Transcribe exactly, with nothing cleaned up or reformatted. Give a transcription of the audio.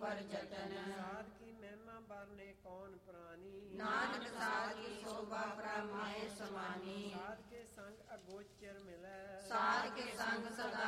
पर जतन। साध की महिमा बरने कौन प्राणी, नानक साध की शोभा परमाए समानी। साध के संग अगोचर मिले, साध के संग सदा